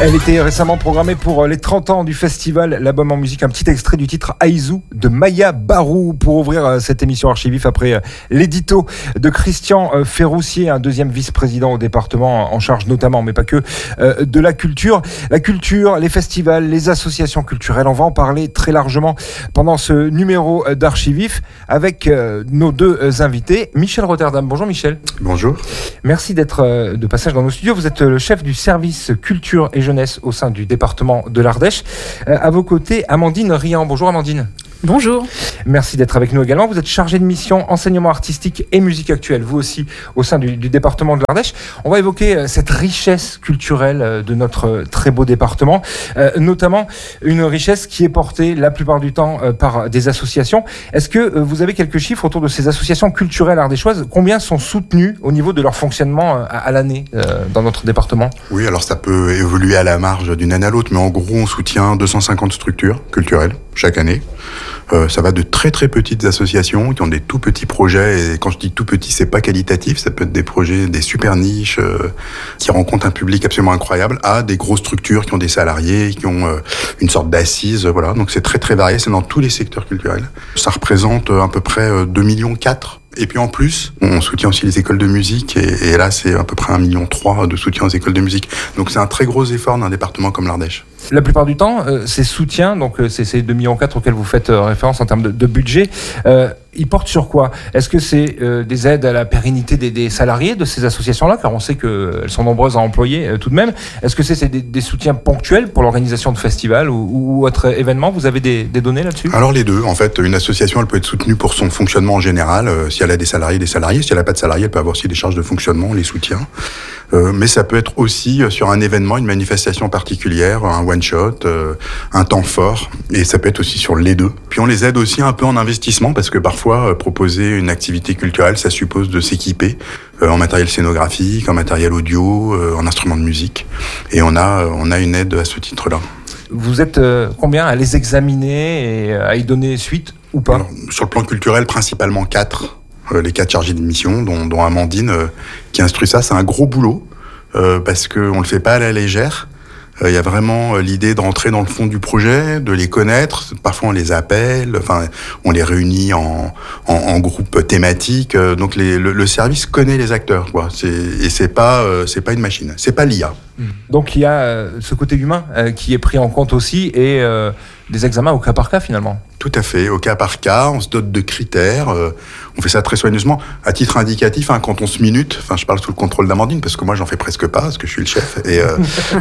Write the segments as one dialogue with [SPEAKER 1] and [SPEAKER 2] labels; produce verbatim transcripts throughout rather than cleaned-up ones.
[SPEAKER 1] Elle était récemment programmée pour les trente ans du festival L'Album en musique. Un petit extrait du titre Aïzou de Maya Barou pour ouvrir cette émission Archivif après l'édito de Christian Ferroussier, un deuxième vice-président au département en charge notamment, mais pas que, de la culture. La culture, les festivals, les associations culturelles, on va en parler très largement pendant ce numéro d'Archivif avec nos deux invités. Michel Rotterdam. Bonjour Michel.
[SPEAKER 2] Bonjour.
[SPEAKER 1] Merci d'être de passage dans nos studios. Vous êtes le chef du service culture et jeunesse au sein du département de l'Ardèche. Euh, à vos côtés, Amandine Riant. Bonjour Amandine.
[SPEAKER 3] Bonjour.
[SPEAKER 1] Merci d'être avec nous également. Vous êtes chargée de mission enseignement artistique et musique actuelle, vous aussi au sein du, du département de l'Ardèche. On va évoquer cette richesse culturelle de notre très beau département, euh, notamment une richesse qui est portée la plupart du temps euh, par des associations. Est-ce que euh, vous avez quelques chiffres autour de ces associations culturelles ardéchoises? Combien sont soutenues au niveau de leur fonctionnement euh, à, à l'année euh, dans notre département?
[SPEAKER 2] Oui, alors ça peut évoluer à la marge d'une année à l'autre, mais en gros on soutient deux cent cinquante structures culturelles chaque année. Euh, ça va de très très petites associations qui ont des tout petits projets, et quand je dis tout petit, c'est pas qualitatif, ça peut être des projets, des super niches euh, qui rencontrent un public absolument incroyable, à des grosses structures qui ont des salariés, qui ont euh, une sorte d'assise, voilà. Donc c'est très très varié, c'est dans tous les secteurs culturels. Ça représente euh, à peu près euh, deux virgule quatre millions. Et puis en plus, on soutient aussi les écoles de musique, et, et là c'est à peu près un virgule trois million de soutien aux écoles de musique. Donc c'est un très gros effort d'un département comme l'Ardèche.
[SPEAKER 1] La plupart du temps, euh, ces soutiens, donc euh, c'est ces deux virgule quatre millions auxquels vous faites euh, référence en termes de, de budget, euh, ils portent sur quoi? Est-ce que c'est euh, des aides à la pérennité des, des salariés de ces associations-là, car on sait qu'elles sont nombreuses à employer euh, tout de même? Est-ce que c'est, c'est des, des soutiens ponctuels pour l'organisation de festivals ou, ou autres événements? Vous avez des, des données là-dessus?
[SPEAKER 2] Alors les deux. En fait, une association, elle peut être soutenue pour son fonctionnement en général. Euh, si elle a des salariés, des salariés. Si elle n'a pas de salariés, elle peut avoir aussi des charges de fonctionnement, on les soutient. Euh, mais ça peut être aussi sur un événement, une manifestation particulière, un one-shot, euh, un temps fort, et ça peut être aussi sur les deux. Puis on les aide aussi un peu en investissement, parce que parfois, euh, proposer une activité culturelle, ça suppose de s'équiper euh, en matériel scénographique, en matériel audio, euh, en instruments de musique, et on a, on a une aide à ce titre-là.
[SPEAKER 1] Vous êtes euh, combien à les examiner et à y donner suite ou pas?
[SPEAKER 2] Alors, sur le plan culturel, principalement quatre. Les quatre chargés de mission, dont, dont Amandine, euh, qui instruit ça. C'est un gros boulot, euh, parce qu'on ne le fait pas à la légère. Il euh, y a vraiment euh, l'idée de rentrer dans le fond du projet, de les connaître. Parfois, on les appelle, enfin, on les réunit en, en, en groupe thématique. Euh, donc, les, le, le service connaît les acteurs, quoi. C'est, et c'est pas, euh, c'est pas une machine. C'est pas l'I A.
[SPEAKER 1] Donc, il y a euh, ce côté humain euh, qui est pris en compte aussi, et euh, des examens au cas par cas, finalement.
[SPEAKER 2] Tout à fait, au cas par cas, on se dote de critères, euh, on fait ça très soigneusement. À titre indicatif, hein, quand on se minute, enfin je parle sous le contrôle d'Amandine, parce que moi j'en fais presque pas, parce que je suis le chef, et, euh,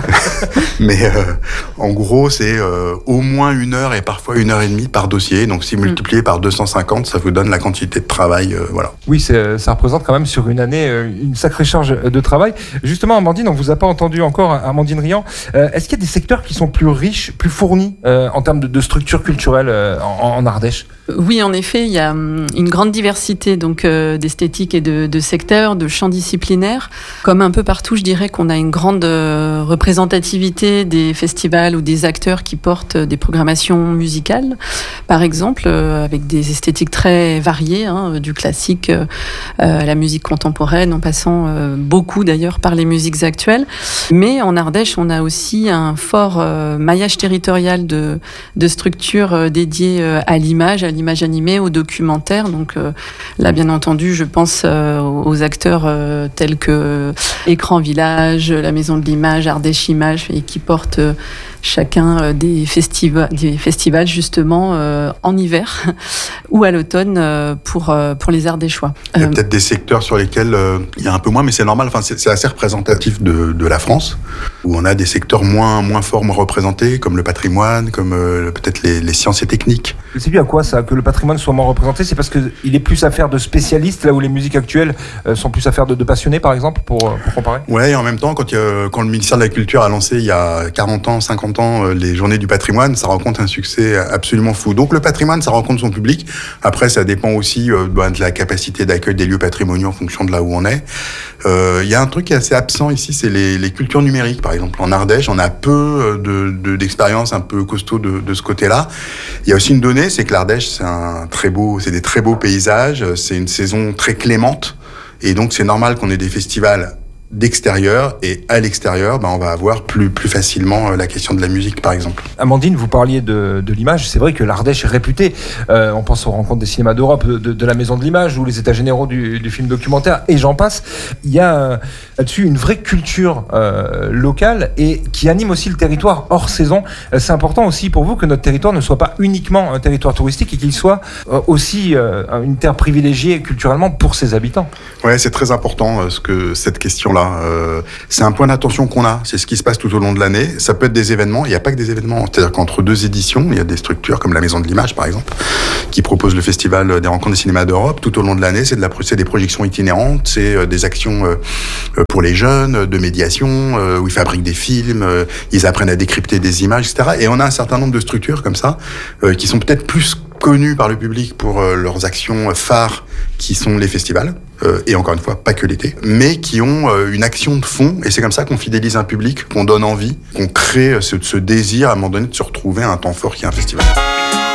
[SPEAKER 2] mais euh, en gros c'est euh, au moins une heure et parfois une heure et demie par dossier, donc si multiplié par deux cent cinquante, ça vous donne la quantité de travail, euh, voilà.
[SPEAKER 1] Oui, c'est, ça représente quand même sur une année euh, une sacrée charge de travail. Justement Amandine, on vous a pas entendu encore, Amandine Riant, euh, est-ce qu'il y a des secteurs qui sont plus riches, plus fournis euh, en termes de, de structure culturelle euh, en, en Ardèche?
[SPEAKER 3] Oui, en effet, il y a une grande diversité donc euh, d'esthétique et de, de secteurs, de champs disciplinaires. Comme un peu partout, je dirais qu'on a une grande euh, représentativité des festivals ou des acteurs qui portent des programmations musicales, par exemple, euh, avec des esthétiques très variées, hein, du classique euh, à la musique contemporaine, en passant euh, beaucoup d'ailleurs par les musiques actuelles. Mais en Ardèche, on a aussi un fort euh, maillage territorial de, de structures euh, dédiées euh, à l'image, à l'image animée, au documentaire. Donc euh, là, bien entendu, je pense euh, aux acteurs euh, tels que Écran Village, la Maison de l'Image, Ardèche Image, et qui portent euh, chacun euh, des, festiva- des festivals justement euh, en hiver ou à l'automne euh, pour, euh, pour les Ardéchois.
[SPEAKER 2] Il y a peut-être des secteurs sur lesquels euh, il y a un peu moins, mais c'est normal. Enfin, c'est, c'est assez représentatif de, de la France, où on a des secteurs moins, moins forts, moins représentés, comme le patrimoine, comme euh, peut-être les, les sciences et techniques.
[SPEAKER 1] C'est dû à quoi ça, que le patrimoine soit moins représenté? C'est parce qu'il est plus affaire de spécialistes, là où les musiques actuelles euh, sont plus affaire de, de passionnés, par exemple, pour, pour comparer?
[SPEAKER 2] Ouais, et en même temps, quand, il y a, quand le ministère de la Culture a lancé il y a quarante ans, cinquante ans, euh, les journées du patrimoine, ça rencontre un succès absolument fou. Donc le patrimoine, ça rencontre son public. Après, ça dépend aussi euh, de la capacité d'accueil des lieux patrimoniaux en fonction de là où on est. Il euh, y a un truc qui est assez absent ici, c'est les, les cultures numériques, par exemple. En Ardèche, on a peu de, de, d'expériences un peu costauds de, de ce côté-là. Il y a aussi une donnée, c'est que l'Ardèche, c'est un très beau, c'est des très beaux paysages, c'est une saison très clémente, et donc c'est normal qu'on ait des festivals d'extérieur, et à l'extérieur, ben, on va avoir plus, plus facilement la question de la musique, par exemple.
[SPEAKER 1] Amandine, vous parliez de, de l'image. C'est vrai que l'Ardèche est réputée. Euh, on pense aux rencontres des cinémas d'Europe, de, de, de la Maison de l'Image ou les états généraux du, du film documentaire, et j'en passe. Il y a euh, là-dessus une vraie culture euh, locale et qui anime aussi le territoire hors saison. Euh, c'est important aussi pour vous que notre territoire ne soit pas uniquement un territoire touristique et qu'il soit euh, aussi euh, une terre privilégiée culturellement pour ses habitants.
[SPEAKER 2] Ouais, c'est très important euh, ce que cette question-là. Euh, c'est un point d'attention qu'on a. C'est ce qui se passe tout au long de l'année. Ça peut être des événements. Il n'y a pas que des événements. C'est-à-dire qu'entre deux éditions, il y a des structures comme la Maison de l'Image, par exemple, qui propose le festival des rencontres des cinémas d'Europe. Tout au long de l'année, c'est de la, c'est des projections itinérantes, c'est euh, des actions euh, pour les jeunes, de médiation, euh, où ils fabriquent des films, euh, ils apprennent à décrypter des images, et cetera. Et on a un certain nombre de structures comme ça, euh, qui sont peut-être plus connues par le public pour euh, leurs actions phares, qui sont les festivals. Euh, et encore une fois, pas que l'été, mais qui ont euh, une action de fond, et c'est comme ça qu'on fidélise un public, qu'on donne envie, qu'on crée ce, ce désir à un moment donné de se retrouver à un temps fort qui est un festival.